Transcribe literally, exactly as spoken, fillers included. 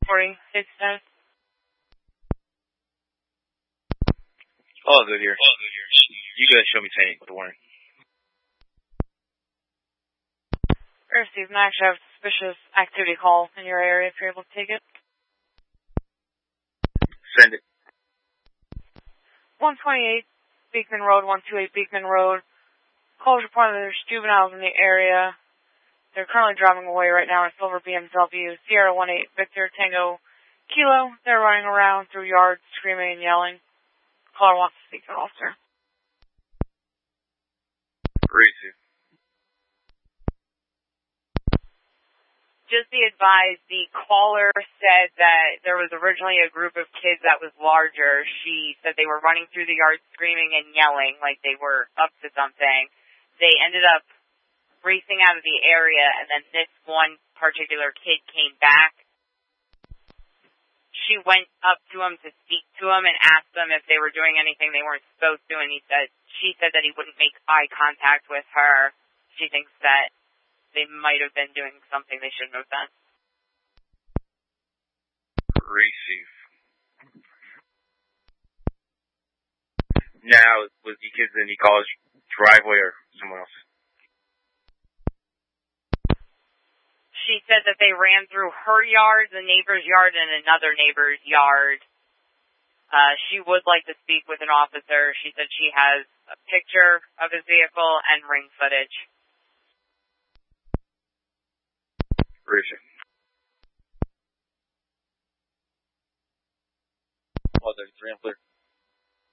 forty, safety status. All good here. All good here. You guys show me ten with the warning. Received, and I actually have a suspicious activity call in your area if you're able to take it. Send it. one twenty-eight Beekman Road, one twenty-eight Beekman Road. Calls reporting that there's juveniles in the area. They're currently driving away right now in a silver B M W. Sierra one eight Victor Tango Kilo. They're running around through yards screaming and yelling. Caller wants to speak to an officer. Receive. Just be advised, the caller said that there was originally a group of kids that was larger. She said they were running through the yard screaming and yelling like they were up to something. They ended up racing out of the area, and then this one particular kid came back. She went up to him to speak to him and asked them if they were doing anything they weren't supposed to, and he said, she said that he wouldn't make eye contact with her. She thinks that they might have been doing something they shouldn't have done. Receive. Now, was the kids in the college driveway or someone else? She said that they ran through her yard, the neighbor's yard, and another neighbor's yard. Uh, she would like to speak with an officer. She said she has a picture of his vehicle and ring footage. Receive. one thirty-three, I'm clear.